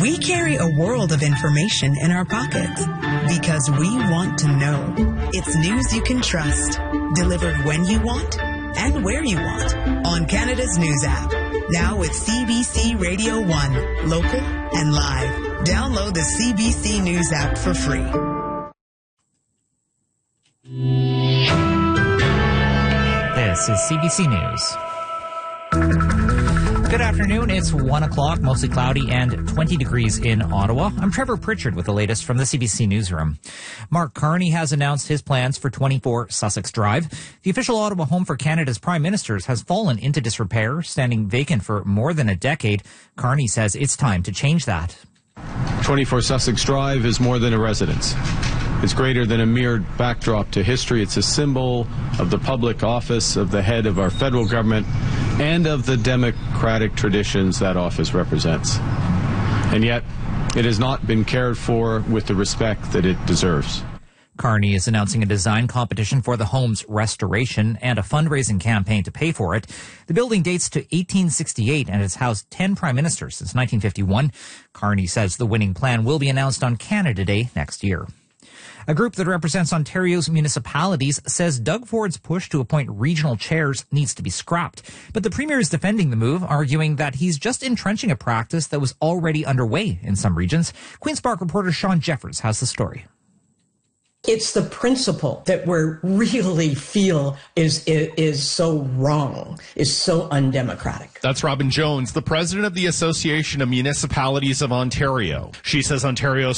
We carry a world of information in our pockets because we want to know. It's news you can trust, delivered when you want and where you want on Canada's News app. Now with CBC Radio 1, local and live. Download the CBC News app for free. This is CBC News. Good afternoon. It's 1 o'clock, mostly cloudy and 20 degrees in Ottawa. I'm Trevor Pritchard with the latest from the CBC Newsroom. Mark Carney has announced his plans for 24 Sussex Drive. The official Ottawa home for Canada's prime ministers has fallen into disrepair, standing vacant for more than a decade. Carney says it's time to change that. 24 Sussex Drive is more than a residence. It's greater than a mere backdrop to history. It's a symbol of the public office of the head of our federal government and of the democratic traditions that office represents. And yet, it has not been cared for with the respect that it deserves. Carney is announcing a design competition for the home's restoration and a fundraising campaign to pay for it. The building dates to 1868 and has housed 10 prime ministers since 1951. Carney says the winning plan will be announced on Canada Day next year. A group that represents Ontario's municipalities says Doug Ford's push to appoint regional chairs needs to be scrapped. But the Premier is defending the move, arguing that he's just entrenching a practice that was already underway in some regions. Queen's Park reporter Sean Jeffers has the story. It's the principle that we really feel is so wrong, is so undemocratic. That's Robin Jones, the president of the Association of Municipalities of Ontario. She says Ontario's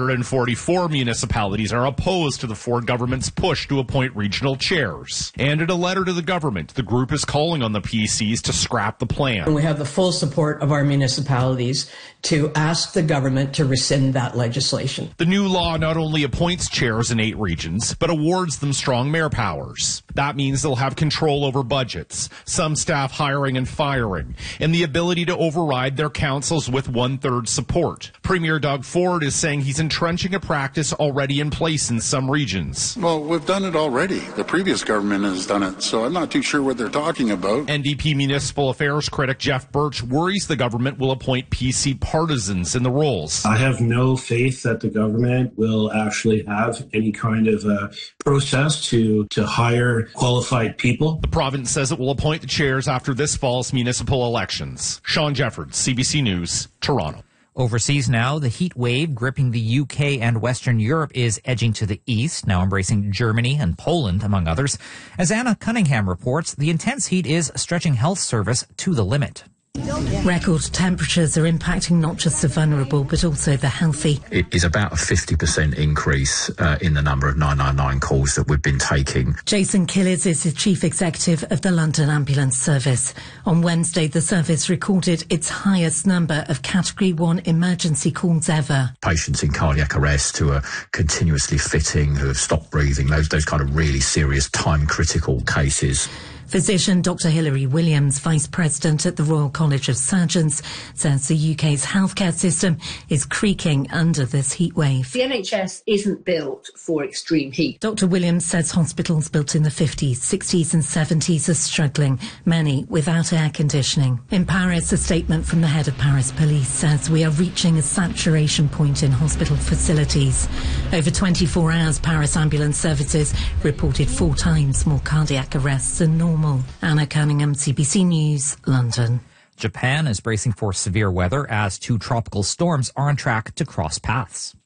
444 municipalities are opposed to the Ford government's push to appoint regional chairs. And in a letter to the government, the group is calling on the PCs to scrap the plan. And we have the full support of our municipalities to ask the government to rescind that legislation. The new law not only appoints chairs in 8 regions, but awards them strong mayor powers. That means they'll have control over budgets, some staff hiring and firing, and the ability to override their councils with 1/3 support. Premier Doug Ford is saying he's entrenching a practice already in place in some regions. Well, we've done it already. The previous government has done it, so I'm not too sure what they're talking about. NDP municipal affairs critic Jeff Birch worries the government will appoint PC partisans in the roles. I have no faith that the government will actually have any kind of a process to hire qualified people. The province says it will appoint the chairs after this fall's municipal elections. Sean Jeffers, CBC News, Toronto. Overseas now, the heat wave gripping the UK and Western Europe is edging to the east, now embracing Germany and Poland, among others. As Anna Cunningham reports, the intense heat is stretching health service to the limit. Record temperatures are impacting not just the vulnerable, but also the healthy. It is about a 50% increase in the number of 999 calls that we've been taking. Jason Killis is the chief executive of the London Ambulance Service. On Wednesday, the service recorded its highest number of Category 1 emergency calls ever. Patients in cardiac arrest who are continuously fitting, who have stopped breathing, those kind of really serious time-critical cases. Physician Dr. Hilary Williams, Vice President at the Royal College of Surgeons, says the UK's healthcare system is creaking under this heatwave. The NHS isn't built for extreme heat. Dr. Williams says hospitals built in the 50s, 60s and 70s are struggling, many without air conditioning. In Paris, a statement from the head of Paris Police says we are reaching a saturation point in hospital facilities. Over 24 hours, Paris ambulance services reported 4 times more cardiac arrests than normal. Anna Cunningham, CBC News, London. Japan is bracing for severe weather as 2 tropical storms are on track to cross paths.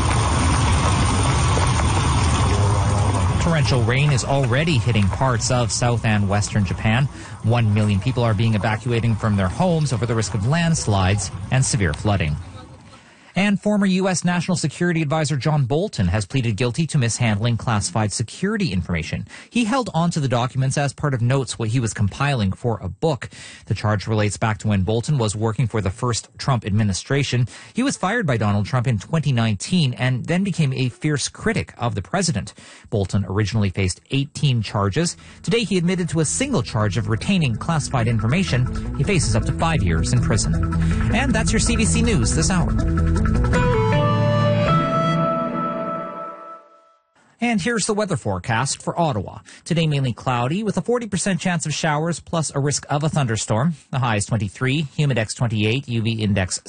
Torrential rain is already hitting parts of south and western Japan. 1 million people are being evacuated from their homes over the risk of landslides and severe flooding. And former U.S. National Security Advisor John Bolton has pleaded guilty to mishandling classified security information. He held onto the documents as part of notes what he was compiling for a book. The charge relates back to when Bolton was working for the first Trump administration. He was fired by Donald Trump in 2019 and then became a fierce critic of the president. Bolton originally faced 18 charges. Today he admitted to a single charge of retaining classified information. He faces up to 5 years in prison. And that's your CBC News this hour. And here's the weather forecast for Ottawa. Today mainly cloudy with a 40% chance of showers plus a risk of a thunderstorm. The high is 23, humidex 28, UV index